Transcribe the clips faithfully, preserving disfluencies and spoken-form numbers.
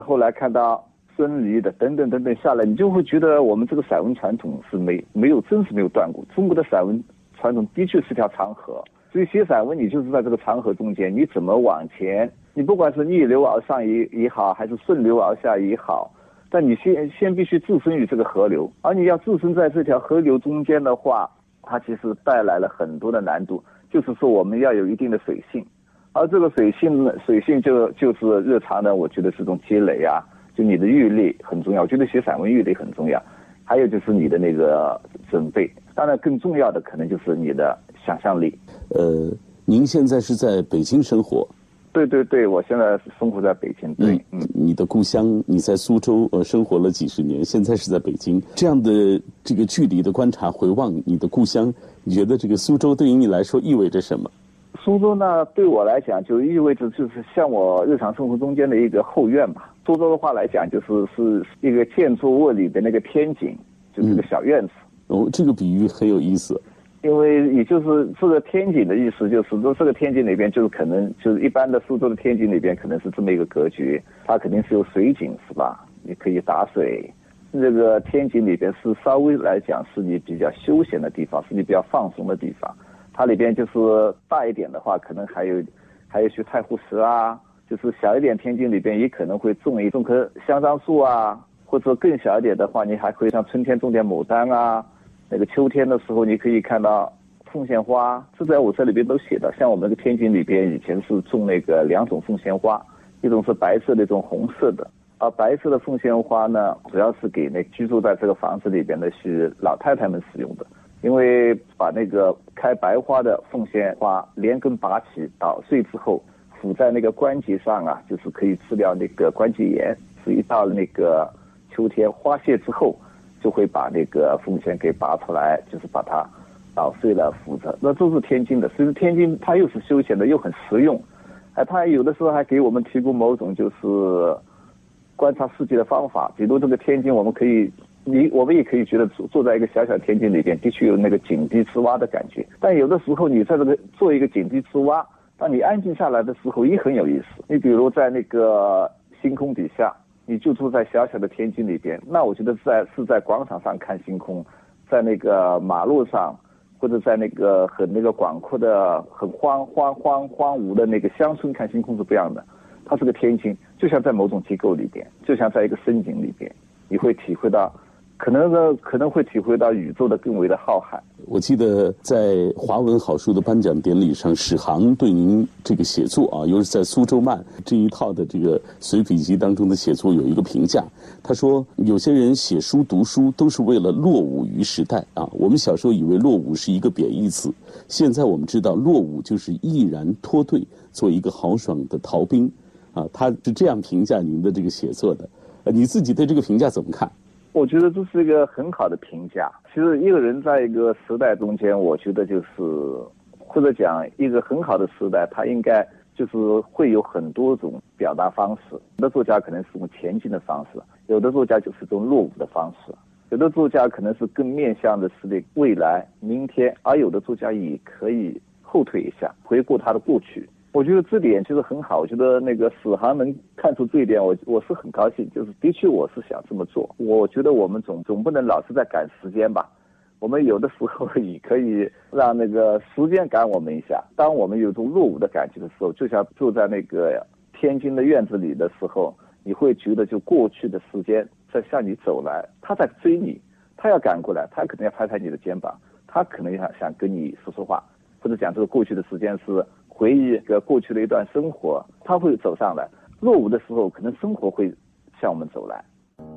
后来看到孙犁的等等等等下来，你就会觉得我们这个散文传统是没没有真是没有断过。中国的散文传统的确是条长河，所以写散文你就是在这个长河中间，你怎么往前，你不管是逆流而上也也好，还是顺流而下也好，但你先先必须置身于这个河流，而你要置身在这条河流中间的话，它其实带来了很多的难度，就是说我们要有一定的水性，而这个水性呢，水性就就是日常的，我觉得是种积累啊，就你的阅历很重要，我觉得写散文阅历很重要，还有就是你的那个准备，当然更重要的可能就是你的想象力。 呃，您现在是在北京生活？ 对对对，我现在生活在北京。对， 嗯，你的故乡，你在苏州呃生活了几十年，现在是在北京，这样的这个距离的观察回望你的故乡，你觉得这个苏州对于你来说意味着什么？ 苏州呢，对我来讲就意味着就是像我日常生活中间的一个后院吧。苏州的话来讲，就是是一个建筑物里的那个天井，就是个小院子。 嗯、哦，这个比喻很有意思。 因为也就是这个天井的意思，就是说这个天井里边就是可能就是一般的苏州的天井里边可能是这么一个格局，它肯定是有水井是吧？你可以打水。这个天井里边是稍微来讲是你比较休闲的地方，是你比较放松的地方。它里边就是大一点的话，可能还有还有些太湖石啊，就是小一点天井里边也可能会种一种棵香樟树啊，或者更小一点的话，你还可以像春天种点牡丹啊。那个秋天的时候，你可以看到凤仙花，这在我这里边都写的。像我们那个天井里边以前是种那个两种凤仙花，一种是白色的，一种红色的。而白色的凤仙花呢，主要是给那居住在这个房子里边的是老太太们使用的，因为把那个开白花的凤仙花连根拔起捣碎之后，敷在那个关节上啊，就是可以治疗那个关节炎。所以一到了那个秋天花谢之后，就会把那个凤仙给拔出来，就是把它捣碎了敷着，那都是天津的。所以天津它又是休闲的，又很实用，哎，它有的时候还给我们提供某种就是观察世界的方法。比如这个天津，我们可以，你我们也可以觉得坐坐在一个小小天津里边，的确有那个井底之蛙的感觉。但有的时候你在这个做一个井底之蛙，当你安静下来的时候，也很有意思。你比如在那个星空底下。你就住在小小的天津里边，那我觉得在是在广场上看星空，在那个马路上，或者在那个很那个广阔的、很荒荒荒荒芜的那个乡村看星空是不一样的。它是个天津，就像在某种机构里边，就像在一个深井里边，你会体会到，可能呢可能会体会到宇宙的更为的浩瀚。 我记得在华文好书的颁奖典礼上，史航对您这个写作啊，尤其是在苏州慢这一套的这个随笔集当中的写作有一个评价。他说，有些人写书读书都是为了落伍于时代啊。我们小时候以为落伍是一个贬义词，现在我们知道落伍就是毅然脱队，做一个豪爽的逃兵啊。他是这样评价您的这个写作的。呃，你自己对这个评价怎么看？ 我觉得这是一个很好的评价。其实一个人在一个时代中间，我觉得就是或者讲一个很好的时代，他应该就是会有很多种表达方式。有的作家可能是用前进的方式，有的作家就是这种落伍的方式，有的作家可能是更面向的是那未来明天，而有的作家也可以后退一下，回顾他的过去。我觉得这点就是很好，我觉得那个史航能看出这一点，我我是很高兴。就是的确我是想这么做。我觉得我们总总不能老是在赶时间吧，我们有的时候也可以让那个时间赶我们一下。当我们有种落伍的感觉的时候，就像住在那个天津的院子里的时候，你会觉得就过去的时间在向你走来，他在追你，他要赶过来，他可能要拍拍你的肩膀，他可能想想跟你说说话，或者讲这个过去的时间是回忆个过去的一段生活，他会走上来。落伍的时候，可能生活会向我们走来。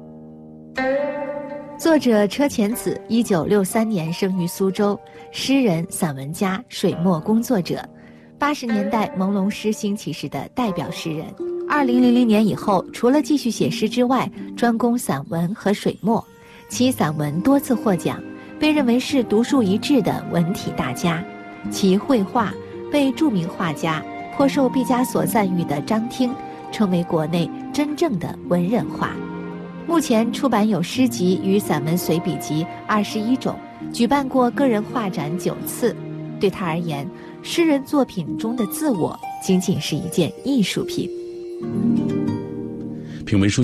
作者车前子，一九六三年生于苏州，诗人、散文家、水墨工作者，八十年代朦胧诗兴起时的代表诗人。二零零零年以后，除了继续写诗之外，专攻散文和水墨，其散文多次获奖，被认为是独树一帜的文体大家。其绘画被著名画家、颇受毕加索赞誉的张汀称为国内真正的文人画。目前出版有诗集与散文随笔集二十一种，举办过个人画展九次。对他而言，诗人作品中的自我仅仅是一件艺术品。 评为书